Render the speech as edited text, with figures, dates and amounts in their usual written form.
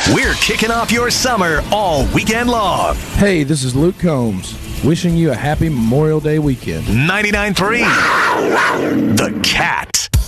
We're kicking off your summer all weekend long. Hey, this is Luke Combs, wishing you a happy Memorial Day weekend. 99.3 The Cat.